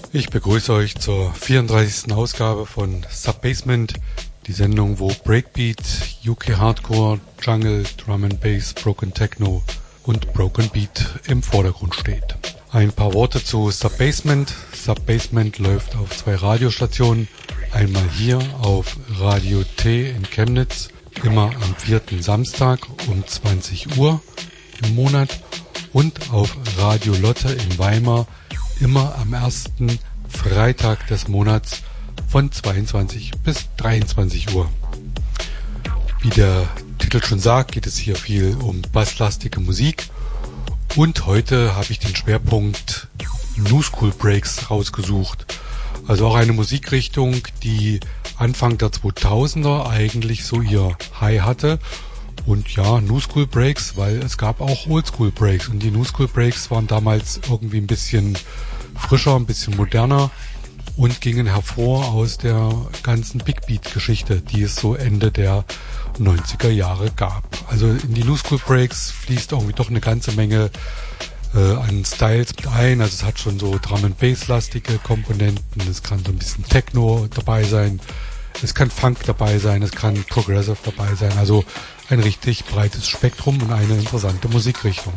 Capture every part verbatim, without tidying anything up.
Ich begrüße euch zur vierunddreißigsten Ausgabe von Subbasement, die Sendung, wo Breakbeat, U K Hardcore, Jungle, Drum and Bass, Broken Techno und Broken Beat im Vordergrund steht. Ein paar Worte zu Subbasement. Subbasement läuft auf zwei Radiostationen. Einmal hier auf Radio T in Chemnitz, immer am vierten Samstag um zwanzig Uhr im Monat, und auf Radio Lotte in Weimar immer am ersten Freitag des Monats von zweiundzwanzig bis dreiundzwanzig Uhr. Wie der Titel schon sagt, geht es hier viel um basslastige Musik, und heute habe ich den Schwerpunkt New School Breaks rausgesucht. Also auch eine Musikrichtung, die Anfang der zweitausender eigentlich so ihr High hatte. Und ja, New School Breaks, weil es gab auch Old School Breaks, und die New School Breaks waren damals irgendwie ein bisschen frischer, ein bisschen moderner und gingen hervor aus der ganzen Big Beat Geschichte, die es so Ende der neunziger Jahre gab. Also in die New School Breaks fließt irgendwie doch eine ganze Menge äh, an Styles mit ein. Also es hat schon so Drum and Bass lastige Komponenten, es kann so ein bisschen Techno dabei sein, es kann Funk dabei sein, es kann Progressive dabei sein, also ein richtig breites Spektrum und eine interessante Musikrichtung.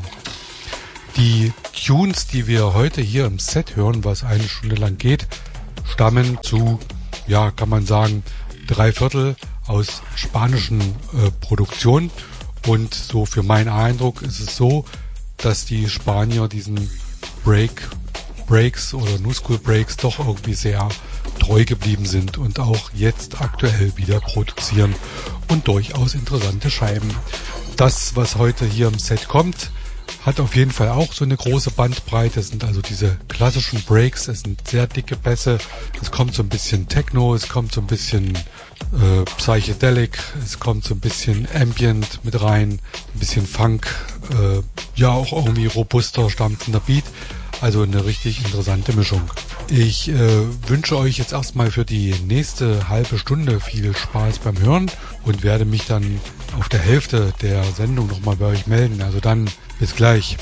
Die Tunes, die wir heute hier im Set hören, was eine Stunde lang geht, stammen zu, ja, kann man sagen, drei Viertel aus spanischen äh, Produktionen. Und so für meinen Eindruck ist es so, dass die Spanier diesen Break, Breaks oder New School Breaks doch irgendwie sehr treu geblieben sind und auch jetzt aktuell wieder produzieren und durchaus interessante Scheiben. Das, was heute hier im Set kommt, hat auf jeden Fall auch so eine große Bandbreite. Es sind also diese klassischen Breaks, es sind sehr dicke Bässe, es kommt so ein bisschen Techno, es kommt so ein bisschen äh, Psychedelic, es kommt so ein bisschen Ambient mit rein, ein bisschen Funk, äh, ja auch irgendwie robuster stampfender Beat. Also eine richtig interessante Mischung. Ich äh, wünsche euch jetzt erstmal für die nächste halbe Stunde viel Spaß beim Hören und werde mich dann auf der Hälfte der Sendung nochmal bei euch melden. Also dann bis gleich.